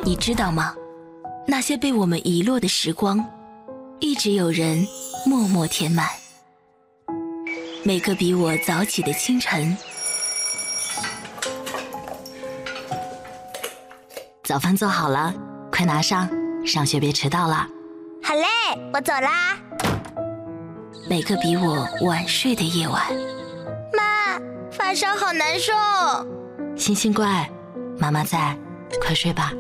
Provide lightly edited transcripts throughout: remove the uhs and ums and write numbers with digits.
你知道吗？那些被我们遗落的时光，一直有人默默填满。每个比我早起的清晨， 早饭做好了，快拿上，上学别迟到了。 好嘞，我走啦。 每个比我晚睡的夜晚。 妈，发烧好难受。 星星乖，妈妈在，快睡吧。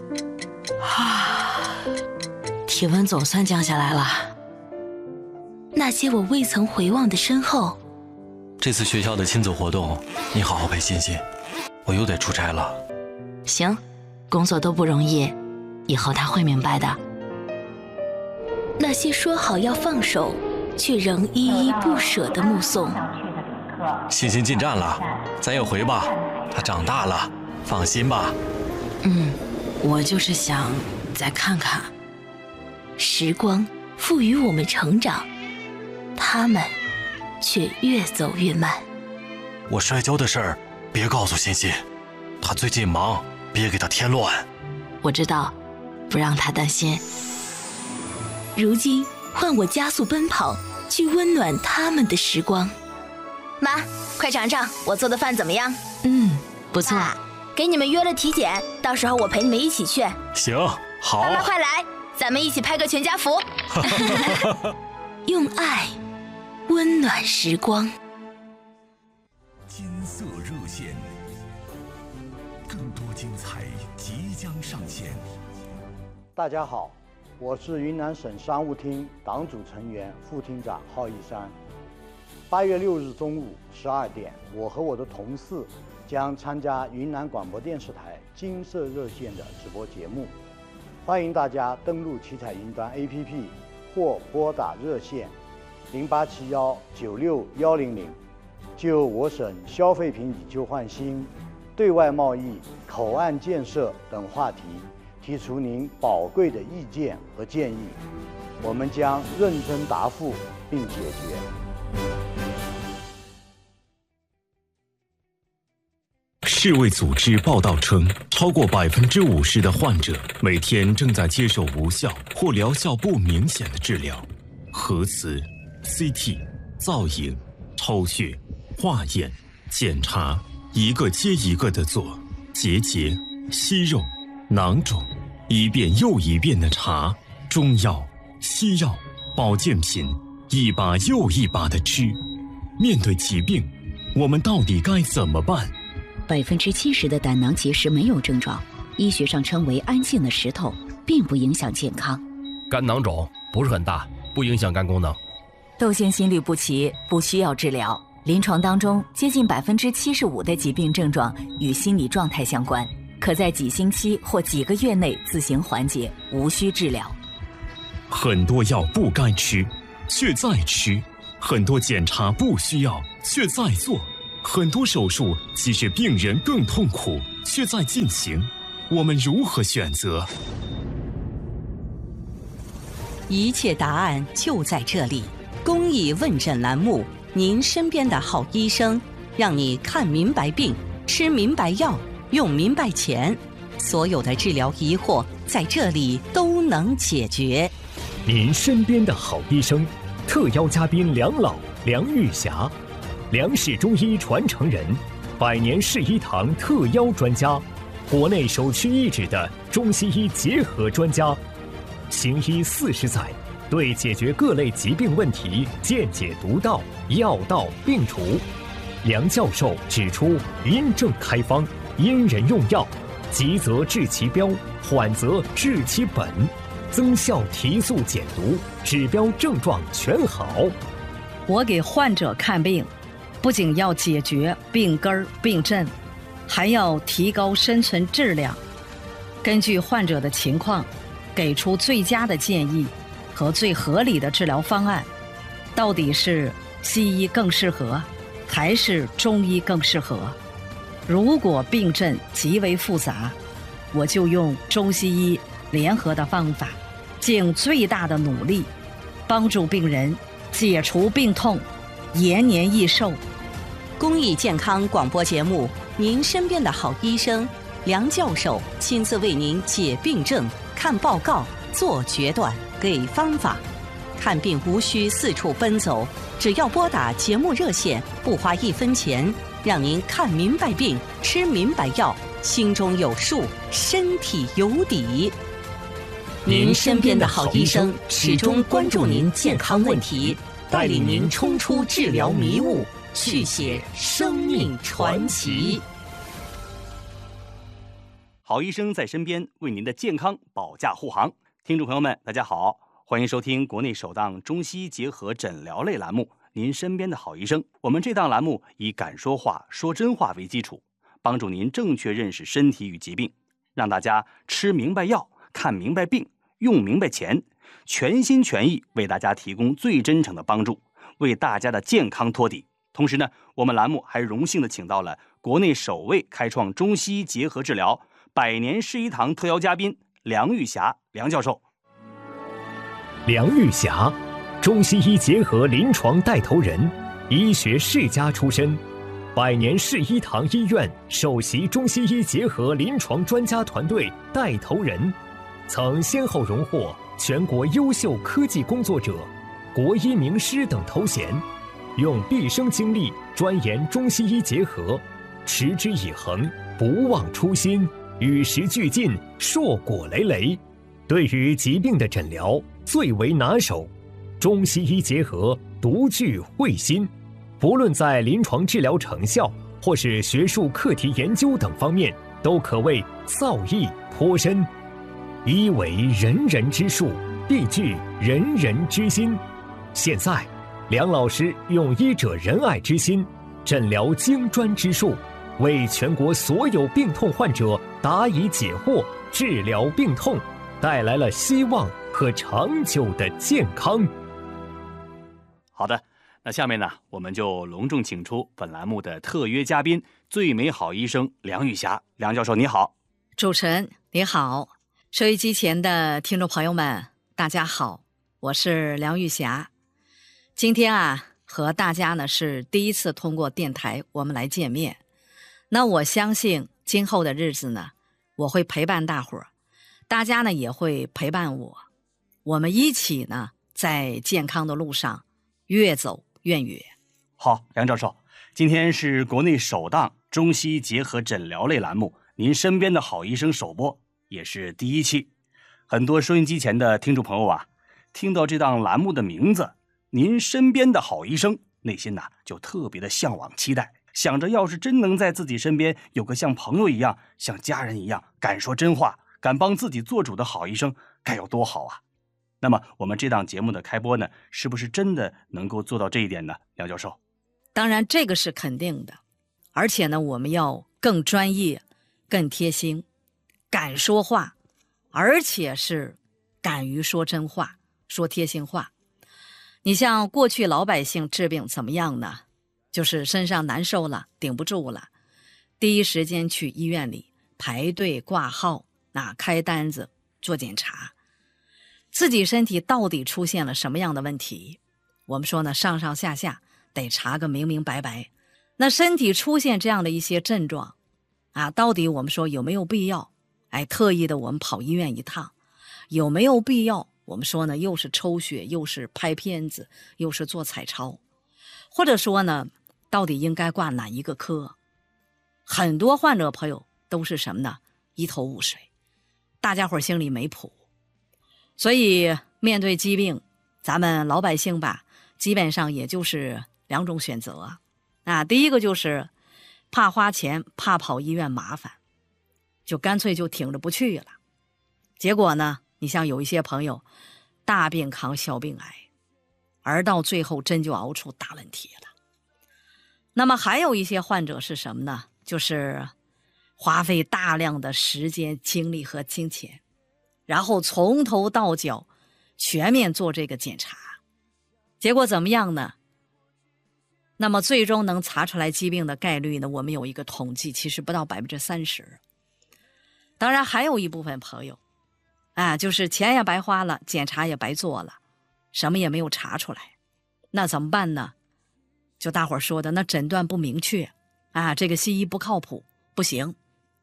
体温总算降下来了。 那些我未曾回望的身后。 这次学校的亲子活动，你好好陪欣欣，我又得出差了。 行，工作都不容易，以后他会明白的。 那些说好要放手，却仍依依不舍的目送。 欣欣进站了，咱也回吧，她长大了，放心吧。 我就是想再看看。 时光赋予我们成长，他们却越走越慢。 我摔跤的事儿别告诉欣欣，她最近忙，别给她添乱。 我知道，不让她担心。 如今换我加速奔跑，去温暖他们的时光。 妈，快尝尝我做的饭怎么样？ 不错。 给你们约了体检，到时候我陪你们一起去。 行，好。 妈妈快来，咱们一起拍个全家福。 用爱温暖时光。 金色热线，更多精彩即将上线。 大家好，我是云南省商务厅党组成员、副厅长郝一山。8月6日中午12点，我和我的同事将参加云南广播电视台金色热线的直播节目，欢迎大家登录奇彩云端 APP 或拨打热线0871961100，就我省消费品以旧换新、对外贸易、口岸建设等话题提出您宝贵的意见和建议，我们将认真答复并解决。 世卫组织报道称，超过50%的患者每天正在接受无效或疗效不明显的治疗，核磁、CT、造影、抽血、化验、检查，一个接一个的做，结节、息肉、囊肿，一遍又一遍的查，中药、西药、保健品，一把又一把的吃。面对疾病，我们到底该怎么办 ？70%的胆囊结石没有症状，医学上称为安静的石头，并不影响健康。 肝囊肿不是很大，不影响肝功能。 窦腺心律不齐不需要治疗，临床当中接近75%的疾病症状与心理状态相关，可在几星期或几个月内自行缓解，无需治疗。 很多药不该吃，却在吃；很多检查不需要，却在做。很多手术其实病人更痛苦，却在进行。我们如何选择？ 一切答案就在这里。公益问诊栏目，您身边的好医生，让你看明白病，吃明白药，用明白钱。所有的治疗疑惑在这里都能解决。 您身边的好医生，特邀嘉宾梁老、梁玉霞。梁氏中医传承人，100年世医堂特邀专家，国内首屈一指的中西医结合专家，行医40载，对解决各类疾病问题见解独到，药到病除。梁教授指出，因症开方，因人用药，急则治其标，缓则治其本，增效提速减毒，指标症状全好。 我给患者看病，不仅要解决病根儿病症，还要提高生存质量，根据患者的情况给出最佳的建议和最合理的治疗方案。到底是西医更适合还是中医更适合？如果病症极为复杂，我就用中西医联合的方法，尽最大的努力帮助病人解除病痛，延年益寿。 公益健康广播节目，您身边的好医生， 梁教授亲自为您解病症、看报告、做决断、给方法。看病无需四处奔走，只要拨打节目热线，不花1分钱，让您看明白病，吃明白药，心中有数，身体有底。您身边的好医生始终关注您健康问题，带领您冲出治疗迷雾，续写生命传奇。 好医生在身边，为您的健康保驾护航。听众朋友们，大家好，欢迎收听国内首档中西医结合诊疗类栏目《您身边的好医生》。我们这档栏目以敢说话、说真话为基础，帮助您正确认识身体与疾病，让大家吃明白药、看明白病、用明白钱，全心全意为大家提供最真诚的帮助，为大家的健康托底。同时呢，我们栏目还荣幸的请到了国内首位开创中西医结合治疗100年世医堂特邀嘉宾梁玉霞梁教授。 梁玉霞，中西医结合临床带头人，医学世家出身，100年世医堂医院首席中西医结合临床专家团队带头人，曾先后荣获全国优秀科技工作者、国医名师等头衔，用毕生精力钻研中西医结合，持之以恒，不忘初心，与时俱进，硕果累累。对于疾病的诊疗最为拿手，中西医结合独具慧心，不论在临床治疗成效或是学术课题研究等方面，都可谓造诣颇深。医为人人之术，必具人人之心。现在梁老师用医者仁爱之心，诊疗精专之术，为全国所有病痛患者答疑解惑，治疗病痛，带来了希望和长久的健康。 好的，那下面呢，我们就隆重请出本栏目的特约嘉宾，最美好医生梁玉霞梁教授，你好。 主持人你好，收音机前的听众朋友们大家好，我是梁玉霞。今天啊，和大家呢是第一次通过电台我们来见面。那我相信今后的日子呢，我会陪伴大伙儿，大家呢也会陪伴我，我们一起呢在健康的路上越走越远。 好，梁教授，今天是国内首档中西医结合诊疗类栏目您身边的好医生首播，也是第1期。很多收音机前的听众朋友啊，听到这档栏目的名字您身边的好医生，内心呢就特别的向往期待，想着要是真能在自己身边有个像朋友一样，像家人一样敢说真话，敢帮自己做主的好医生，该有多好啊。那么我们这档节目的开播呢，是不是真的能够做到这一点呢，梁教授？ 当然这个是肯定的，而且呢我们要更专业、更贴心，敢说话，而且是敢于说真话，说贴心话。你像过去老百姓治病怎么样呢？就是身上难受了，顶不住了，第一时间去医院里排队挂号，开单子做检查，自己身体到底出现了什么样的问题，我们说呢，上上下下得查个明明白白。那身体出现这样的一些症状到底我们说有没有必要特意的我们跑医院一趟，有没有必要我们说呢，又是抽血，又是拍片子，又是做彩超，或者说呢，到底应该挂哪一个科？很多患者朋友都是什么呢？一头雾水，大家伙心里没谱。所以面对疾病，咱们老百姓吧，基本上也就是2种选择第一个就是怕花钱，怕跑医院麻烦，就干脆就挺着不去了。结果呢，你像有一些朋友大病扛小病癌，而到最后真就熬出大问题了。那么还有一些患者是什么呢？就是花费大量的时间、精力和金钱，然后从头到脚全面做这个检查，结果怎么样呢？那么最终能查出来疾病的概率呢，我们有一个统计，其实不到30%。当然还有一部分朋友就是钱也白花了，检查也白做了，什么也没有查出来。那怎么办呢？就大伙儿说的，那诊断不明确这个西医不靠谱，不行，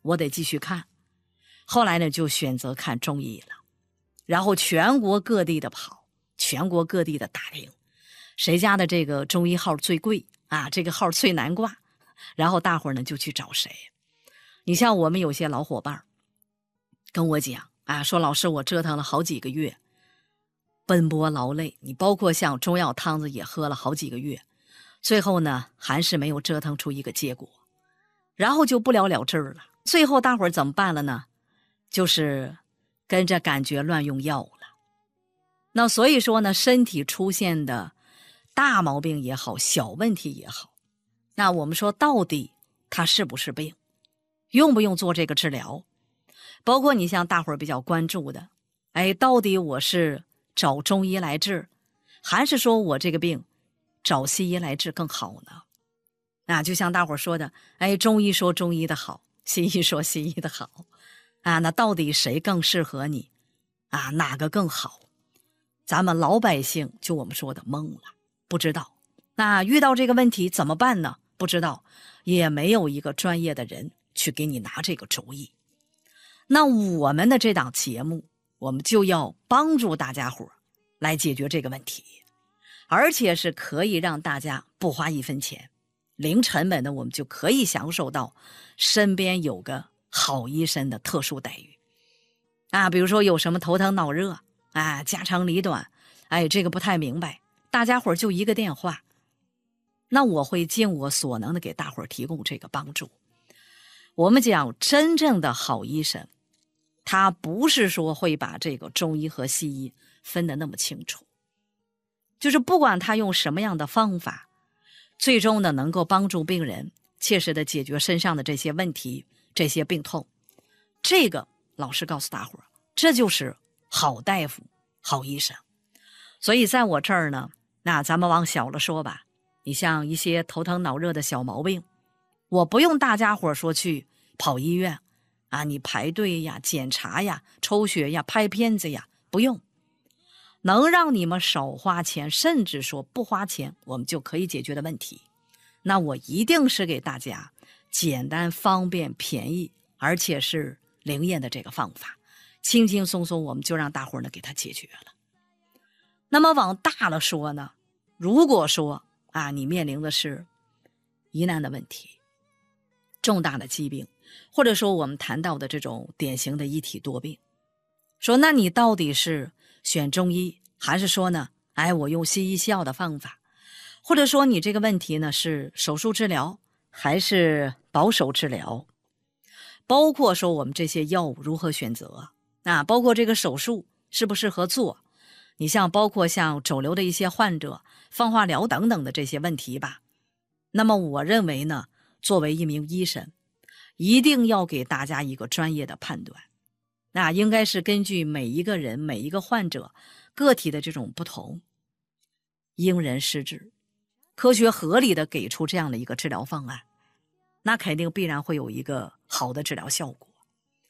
我得继续看。后来呢，就选择看中医了，然后全国各地的跑，全国各地的打听，谁家的这个中医号最贵啊，这个号最难挂，然后大伙儿呢就去找谁。你像我们有些老伙伴跟我讲啊，说老师，我折腾了好几个月，奔波劳累，你包括像中药汤子也喝了好几个月，最后呢还是没有折腾出一个结果，然后就不了了之了。最后大伙儿怎么办了呢？就是跟着感觉乱用药了。那所以说呢，身体出现的大毛病也好，小问题也好，那我们说到底它是不是病，用不用做这个治疗？包括你像大伙儿比较关注的，到底我是找中医来治，还是说我这个病找西医来治更好呢？啊，就像大伙儿说的，中医说中医的好，西医说西医的好，啊，那到底谁更适合你？啊，哪个更好？咱们老百姓就我们说的懵了，不知道。那遇到这个问题怎么办呢？不知道，也没有一个专业的人去给你拿这个主意。那我们的这档节目，我们就要帮助大家伙来解决这个问题，而且是可以让大家不花1分钱，零成本的，我们就可以享受到身边有个好医生的特殊待遇啊。比如说有什么头疼脑热啊，家长里短，这个不太明白，大家伙就一个电话，那我会尽我所能的给大伙提供这个帮助。我们讲真正的好医生，他不是说会把这个中医和西医分得那么清楚，就是不管他用什么样的方法，最终呢能够帮助病人切实的解决身上的这些问题，这些病痛。这个老师告诉大伙，这就是好大夫好医生。所以在我这儿呢，那咱们往小了说吧，你像一些头疼脑热的小毛病，我不用大家伙说去跑医院啊，你排队呀、检查呀、抽血呀、拍片子呀，不用。能让你们少花钱，甚至说不花钱，我们就可以解决的问题，那我一定是给大家简单、方便、便宜，而且是灵验的这个方法，轻轻松松我们就让大伙儿呢给它解决了。那么往大了说呢，如果说啊你面临的是疑难的问题、重大的疾病，或者说我们谈到的这种典型的一体多病，说那你到底是选中医，还是说呢我用西医西药的方法，或者说你这个问题呢是手术治疗还是保守治疗，包括说我们这些药物如何选择啊，包括这个手术适不适合做，你像包括像肿瘤的一些患者、放化疗等等的这些问题吧。那么我认为呢，作为一名医生，一定要给大家一个专业的判断，那应该是根据每一个人、每一个患者个体的这种不同，因人施治，科学合理的给出这样的一个治疗方案，那肯定必然会有一个好的治疗效果。